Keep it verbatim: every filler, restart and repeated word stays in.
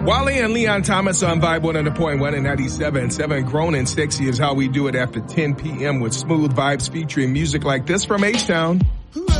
Wally and Leon Thomas on Vibe one hundred point one and ninety-seven point seven. Grown and Sexy is how we do it after ten p.m. with smooth vibes featuring music like this from H-Town.